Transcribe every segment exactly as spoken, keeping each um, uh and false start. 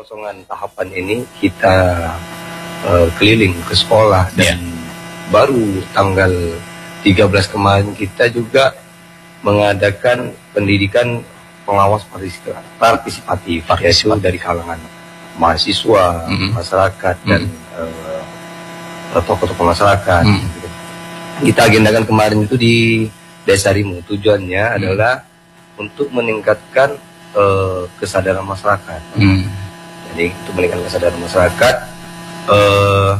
kekosongan tahapan ini kita uh, keliling ke sekolah dan yeah. baru tanggal tiga belas kemarin kita juga mengadakan pendidikan pengawas partisipatif, partisipatif. yaitu dari kalangan mahasiswa, mm-hmm. masyarakat mm-hmm. dan uh, tokoh-tokoh masyarakat. Mm-hmm. Kita agendakan kemarin itu di Desa Rimu. Tujuannya mm-hmm. adalah untuk meningkatkan uh, kesadaran masyarakat. Mm-hmm. Jadi untuk meningkatkan kesadaran masyarakat uh,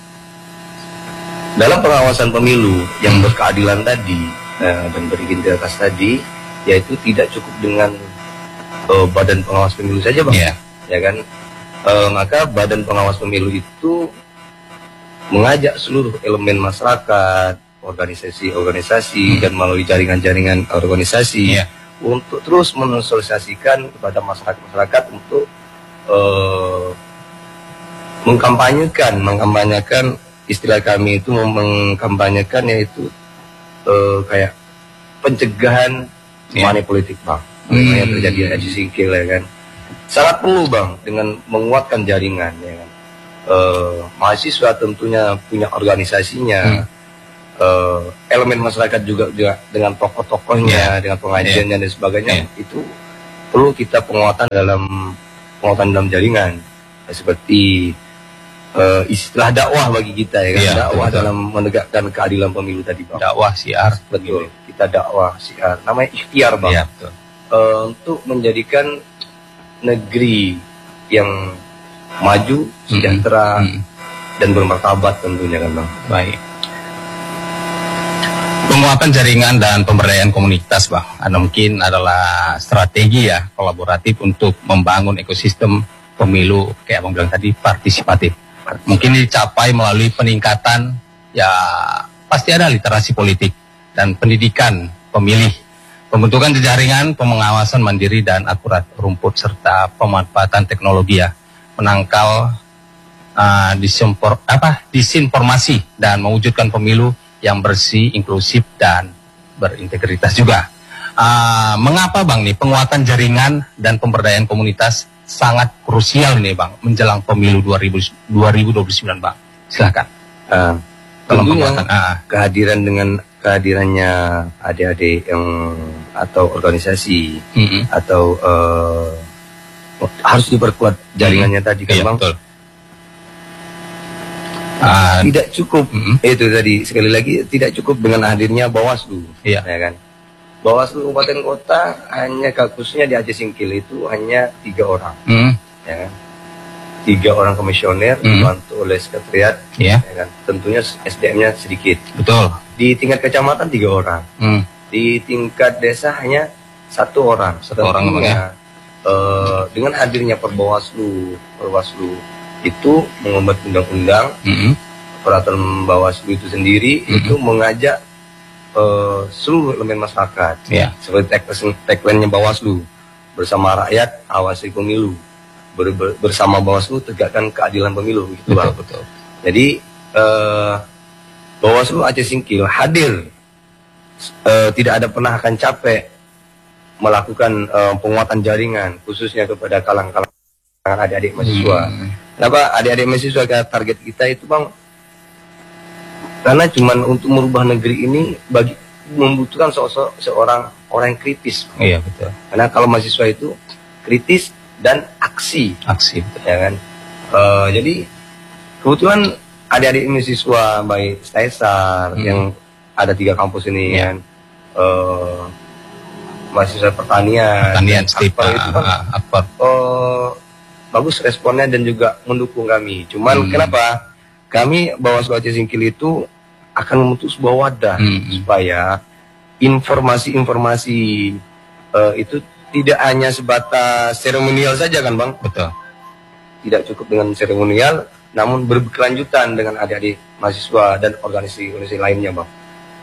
dalam pengawasan pemilu yang mm-hmm. berkeadilan tadi uh, dan berintegritas tadi, yaitu tidak cukup dengan uh, badan pengawas pemilu saja, Bang. Yeah. Ya kan? Uh, maka badan pengawas pemilu itu mengajak seluruh elemen masyarakat, organisasi-organisasi, hmm. dan melalui jaringan-jaringan organisasi yeah. untuk terus mensosialisasikan kepada masyarakat-masyarakat untuk uh, mengkampanyekan, mengkampanyekan istilah kami itu mengkampanyekan yaitu uh, kayak pencegahan yeah. money politik, Bang. Hmm. Yang terjadi di Singkil, ya kan. Sangat perlu, Bang, dengan menguatkan jaringan, ya kan. Uh, mahasiswa tentunya punya organisasinya, hmm. uh, elemen masyarakat juga, juga dengan tokoh-tokohnya, yeah. dengan pengajiannya yeah. dan sebagainya, yeah. itu perlu kita penguatan dalam penguatan dalam jaringan, seperti uh, istilah dakwah bagi kita, ya kan, yeah, dakwah betul. Dalam menegakkan keadilan pemilu tadi, Bang. Dakwah siar, betul. Gitu. Kita dakwah siar, namanya ikhtiar, Bang, yeah, betul. Uh, untuk menjadikan negeri yang maju, sejahtera, mm-hmm. dan bermartabat tentunya, kan, Bang. Baik. Penguatan jaringan dan pemberdayaan komunitas, Bang, ada mungkin adalah strategi ya kolaboratif untuk membangun ekosistem pemilu kayak Abang bilang tadi partisipatif. Mungkin dicapai melalui peningkatan ya pasti ada literasi politik dan pendidikan pemilih, pembentukan jaringan pengawasan mandiri dan akurat rumput serta pemanfaatan teknologi ya, menangkal uh, disimpor, apa, disinformasi dan mewujudkan pemilu yang bersih, inklusif dan berintegritas juga. Uh, mengapa, Bang, nih penguatan jaringan dan pemberdayaan komunitas sangat krusial nih, Bang, menjelang pemilu dua ribu dua puluh sembilan, Bang? Silakan. Uh, tentunya uh, kehadiran dengan kehadirannya adik-adik yang atau organisasi mm-hmm. atau uh, harus diperkuat jaringannya mm-hmm. tadi, kan, iya, Bang. Betul. Uh, tidak cukup mm-hmm. itu tadi sekali lagi tidak cukup dengan hadirnya Bawaslu, iya. ya kan. Bawaslu kabupaten kota hanya khususnya di Aceh Singkil itu hanya tiga orang, mm-hmm. ya kan. Tiga orang komisioner mm-hmm. dibantu oleh sekretariat, yeah. ya kan. Tentunya S D M-nya sedikit. Betul. Di tingkat kecamatan tiga orang, mm. di tingkat desa hanya satu orang. Satu orang ya. Uh, dengan hadirnya Perbawaslu, Perbawaslu itu membuat undang-undang, mm-hmm. peraturan Bawaslu itu sendiri mm-hmm. itu mengajak uh, seluruh elemen masyarakat, yeah. seperti tagline-nya Bawaslu, bersama rakyat awasi pemilu. Ber, ber, bersama Bawaslu tegakkan keadilan pemilu, gitu, Bang. Betul, betul. Jadi uh, Bawaslu Aceh Singkil hadir, uh, tidak ada pernah akan capek melakukan uh, penguatan jaringan khususnya kepada kalang-kalang adik-adik mahasiswa. Hmm. Kenapa adik-adik mahasiswa target kita itu, Bang? Karena cuman untuk merubah negeri ini bagi membutuhkan sosok seorang orang yang kritis. Iya, betul. Karena kalau mahasiswa itu kritis dan aksi, aksi, ya kan. Uh, jadi kebetulan adik-adik mahasiswa baik Staisar hmm. yang ada tiga kampus ini, ya. kan, uh, mahasiswa pertanian, pertanian Akbar itu kan, Akbar. Uh, bagus responnya dan juga mendukung kami. Cuman hmm. kenapa kami Bawaslu Aceh Singkil itu akan membentuk sebuah wadah hmm. supaya informasi-informasi uh, itu tidak hanya sebatas seremonial saja, kan, Bang? Betul. Tidak cukup dengan seremonial, namun berkelanjutan dengan adik-adik mahasiswa dan organisasi-organisasi lainnya, Bang.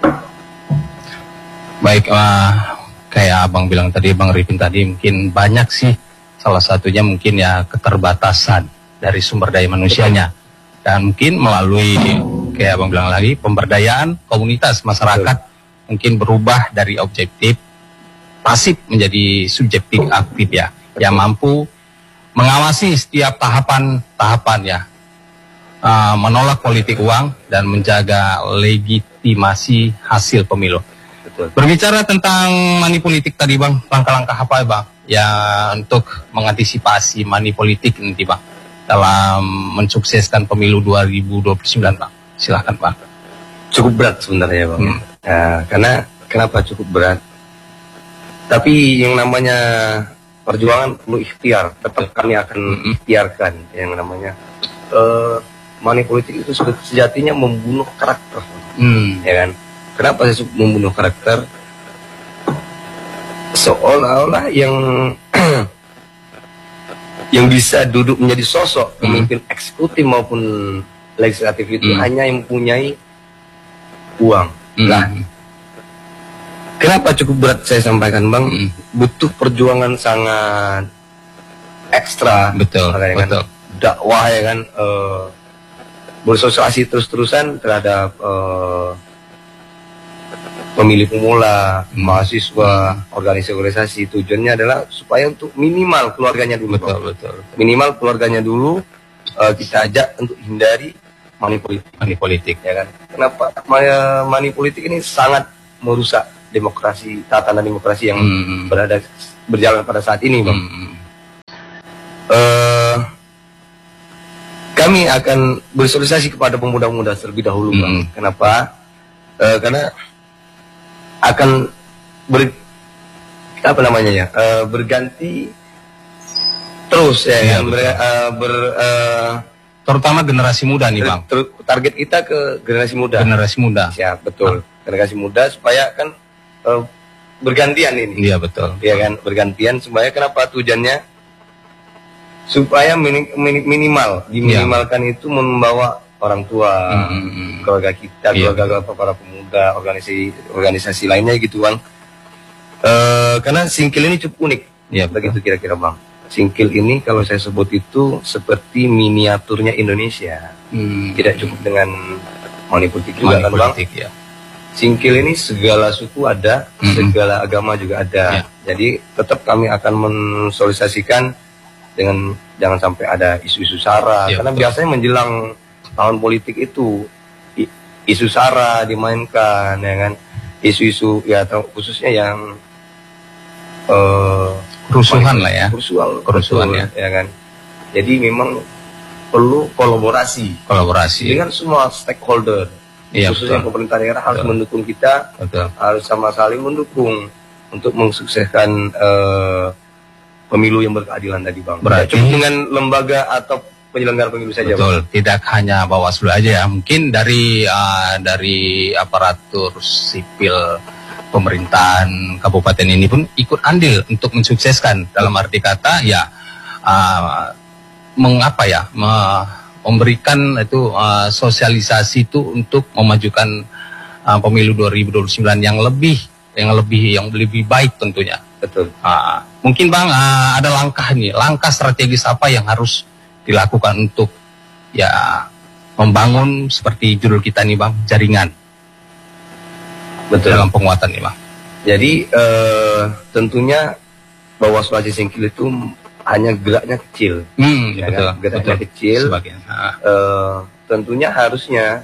Baik, uh, kayak Abang bilang tadi, Bang Rifin tadi, mungkin banyak sih. Salah satunya mungkin ya keterbatasan dari sumber daya manusianya. Dan mungkin melalui, kayak Abang bilang lagi, pemberdayaan komunitas masyarakat, betul. Mungkin berubah dari objektif pasif menjadi subjektif aktif ya, yang mampu mengawasi setiap tahapan-tahapan ya, uh, menolak politik uang dan menjaga legitimasi hasil pemilu. Betul. Berbicara tentang money politik tadi bang, langkah-langkah apa ya bang ya untuk mengantisipasi money politik nanti bang dalam mensukseskan pemilu dua ribu dua puluh sembilan bang? Silahkan bang. Cukup berat sebenarnya bang. Hmm. Nah, karena kenapa cukup berat? Tapi yang namanya perjuangan perlu ikhtiar. Tetap kami akan hmm. ikhtiarkan yang namanya uh, money politik itu sejatinya membunuh karakter, hmm. ya kan? Kenapa saya membunuh karakter? Seolah-olah yang yang bisa duduk menjadi sosok pemimpin hmm. eksekutif maupun legislatif itu hmm. hanya yang mempunyai uang. Hmm. Nah, kenapa cukup berat saya sampaikan bang? Hmm. Butuh perjuangan sangat ekstra. Betul. Ya kan? Betul. Dakwah ya kan, uh, bersosialisasi terus-terusan terhadap uh, pemilih pemula, hmm. mahasiswa, hmm. organisasi-organisasi. Tujuannya adalah supaya untuk minimal keluarganya dulu. Betul, bang. betul. Minimal keluarganya dulu uh, kita ajak untuk hindari money politik. Money politik, ya kan? Kenapa money politik ini sangat merusak demokrasi, tatanan demokrasi yang hmm. berada berjalan pada saat ini, bang. Hmm. Uh, kami akan bersosialisasi kepada pemuda-pemuda terlebih dahulu, bang. Hmm. Kenapa? Uh, karena akan ber, apa namanya ya, uh, berganti terus ya, ya kan? ber, uh, ber uh, terutama generasi muda nih bang. Target kita ke generasi muda. Generasi muda. Siap, betul. Ah. Generasi muda supaya kan uh, bergantian ini. Iya betul. Iya kan, bergantian supaya kenapa tujuannya? Supaya minim, minim, minimal, diminimalkan ya. Itu membawa orang tua, hmm. keluarga kita, ya. keluarga para pemuda, organisasi organisasi lainnya gitu bang. Uh, karena Singkil ini cukup unik. Ya, begitu kira-kira bang. Singkil ini kalau saya sebut itu seperti miniaturnya Indonesia. Hmm. Tidak cukup dengan money politik juga kan bang. Ya. Singkil ini segala suku ada, hmm. segala agama juga ada. Ya. Jadi tetap kami akan mensosialisasikan dengan jangan sampai ada isu-isu sara. Ya, karena betul. Biasanya menjelang tahun politik itu isu sara dimainkan, ya kan? Isu-isu ya khususnya yang uh, kerusuhan lah ya, kerusuhan, kerusuhan ya. ya kan. Jadi memang perlu kolaborasi, kolaborasi dengan semua stakeholder, ya, khususnya betul. Pemerintah daerah harus betul. Mendukung kita, betul. Harus sama saling mendukung untuk mensukseskan uh, pemilu yang berkeadilan tadi bang. Berarti cukup dengan lembaga atau penyelenggara pemilu saja. Betul, bang. Tidak hanya Bawaslu aja ya, mungkin dari uh, dari aparatur sipil pemerintahan kabupaten ini pun ikut andil untuk mensukseskan dalam arti kata ya uh, mengapa ya me memberikan itu uh, sosialisasi itu untuk memajukan uh, pemilu dua ribu dua puluh sembilan yang lebih yang lebih yang lebih baik tentunya. Betul. Uh, mungkin bang uh, ada langkah nih, langkah strategis apa yang harus dilakukan untuk ya membangun seperti judul kita nih bang, jaringan. Betul. Dalam penguatan nih bang. Jadi uh, tentunya Bawaslu Aceh Singkil itu hanya geraknya kecil, hmm, ya betul, kan? Geraknya betul. kecil. Uh, tentunya harusnya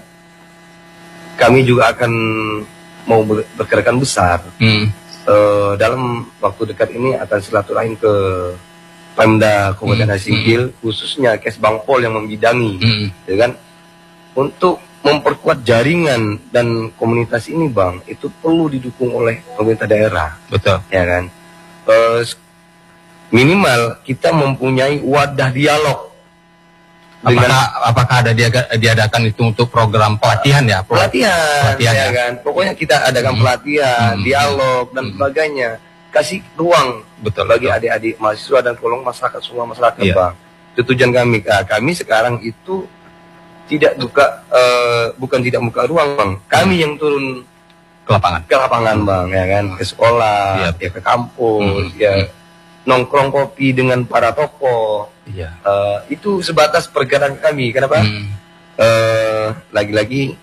kami juga akan mau bergerakan besar. Hmm. Uh, dalam waktu dekat ini akan silaturahim ke Pemda Kabupaten Aceh Singkil, hmm. khususnya Kes Bangpol yang membidangi, hmm. ya kan, untuk memperkuat jaringan dan komunitas ini bang, itu perlu didukung oleh pemerintah daerah. Betul. Ya kan. Uh, minimal kita mempunyai wadah dialog. Apakah, dengan, apakah ada diadakan itu untuk program pelatihan ya? Pelatihan, pelatihan ya, ya kan. Pokoknya kita adakan hmm. pelatihan, hmm. dialog dan hmm. sebagainya. Kasih ruang betul bagi adik-adik mahasiswa dan tolong masyarakat, semua masyarakat yeah. bang. Itu tujuan kami. Nah, kami sekarang itu tidak buka, uh, bukan tidak buka ruang bang. Kami hmm. yang turun ke lapangan, ke lapangan bang, ya kan, ke sekolah, yeah. ya ke kampus, hmm. ya hmm. nongkrong kopi dengan para tokoh. Yeah. Uh, itu sebatas pergerakan kami. Kenapa? Hmm. Uh, lagi-lagi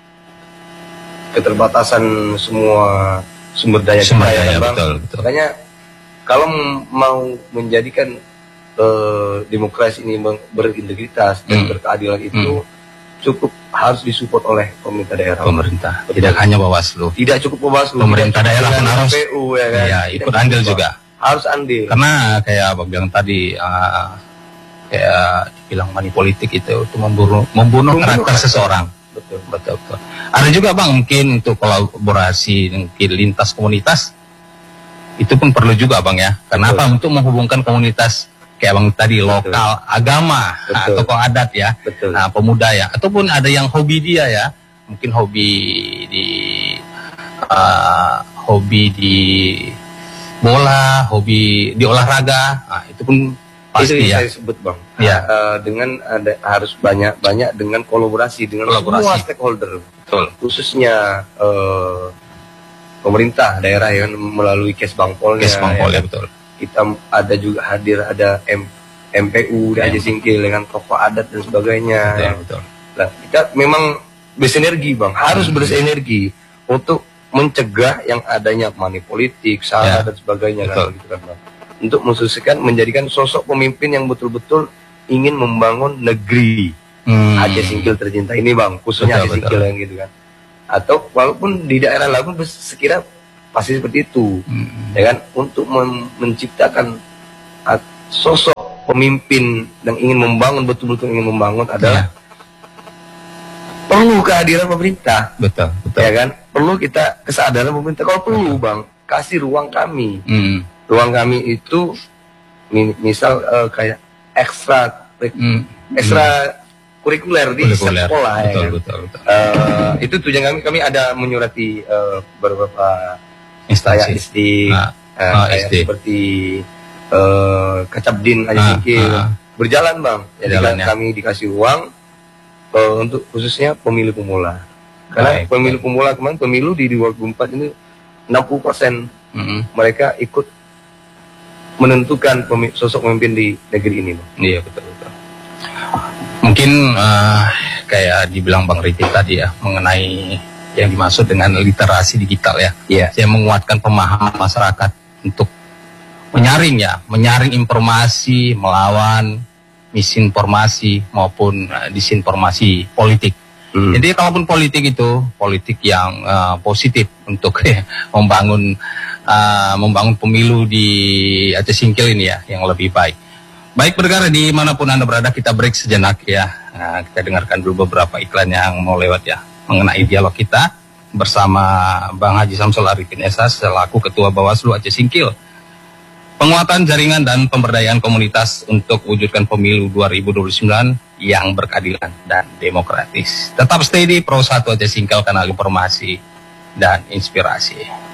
keterbatasan semua sumber daya sumber kita, daya, ya, bang. Betul, betul. Makanya kalau mau menjadikan uh, demokrasi ini berintegritas dan Hmm. berkeadilan itu hmm. cukup harus disupport oleh pemerintah daerah. Pemerintah, Betul. tidak hanya Bawaslu. Tidak cukup Bawaslu. Pemerintah daerah pun harus K P U, ya kan? ya, ikut andil juga. Harus andil. Karena kayak Abang bilang tadi, uh, kayak dibilang money politik itu, itu membunuh, membunuh, membunuh karakter seseorang. Betul. Betul, betul. Ada juga Bang mungkin untuk kolaborasi mungkin lintas komunitas, itu pun perlu juga Bang ya. Kenapa? Betul. Untuk menghubungkan komunitas kayak Bang tadi, lokal, betul. agama, nah, tokoh adat ya, betul. Nah, pemuda ya, ataupun ada yang hobi dia ya, mungkin hobi di uh, hobi di bola, hobi di olahraga, nah, itu pun pasti itu ya. Saya sebut Bang, ya. uh, dengan ada harus banyak-banyak dengan kolaborasi dengan kolaborasi. semua stakeholder, betul. Khususnya uh, pemerintah daerah yang melalui Kesbangpolnya, Kesbangpol ya, ya, betul. Kita ada juga hadir ada M, MPU di Aceh Singkil dengan tokoh adat dan sebagainya. Betul, ya. betul. Nah, kita memang bersinergi Bang, harus hmm. bersinergi untuk mencegah yang adanya money politik, sara ya. dan sebagainya kan, gitu kan Bang. Untuk mensukseskan menjadikan sosok pemimpin yang betul-betul ingin membangun negeri hmm. Aceh Singkil tercinta ini Bang, khususnya betul, Aceh Singkil yang gitu kan. Atau walaupun di daerah lain sekira pasti seperti itu, hmm. ya kan, untuk menciptakan sosok pemimpin yang ingin membangun, betul-betul ingin membangun adalah ya. perlu kehadiran pemerintah, betul, betul, ya kan, perlu kita kesadaran pemerintah. Kalau perlu betul. Bang, kasih ruang kami, hmm. ruang kami itu misal uh, kayak ekstra, hmm. ekstra kurikuler di kurikuler. sekolah, betul, ya kan? betul, betul. Uh, itu tujuan kami. Kami ada menyurati uh, beberapa instansi S D, nah, uh, oh, kayak S D. seperti uh, Kacabdin Aceh Singkil, ah, ah. berjalan Bang. Jadi kan ya. Kami dikasih uang uh, untuk khususnya pemilu pemula. Karena baik, pemilu baik. pemula kemarin, pemilu di dua ribu empat ini enam puluh persen mm-hmm. mereka ikut menentukan pemi- sosok pemimpin di negeri ini Bang. Iya, betul betul. Mungkin uh, kayak dibilang Bang Riki tadi ya, mengenai yang dimaksud dengan literasi digital ya. Yeah. Saya menguatkan pemahaman masyarakat untuk menyaring ya, menyaring informasi, melawan misinformasi maupun uh, disinformasi politik. Hmm. Jadi kalaupun politik itu politik yang uh, positif untuk ya, membangun uh, membangun pemilu di Aceh Singkil ini ya yang lebih baik. Baik berkara dimanapun Anda berada, kita break sejenak ya. Nah, kita dengarkan dulu beberapa iklan yang mau lewat ya, mengenai dialog kita bersama Bang Haji Samsul Arifin S H selaku Ketua Bawaslu Aceh Singkil. Penguatan jaringan dan pemberdayaan komunitas untuk wujudkan pemilu dua ribu dua puluh sembilan yang berkeadilan dan demokratis. Tetap stay di Pro satu Aceh Singkil, kanal informasi dan inspirasi.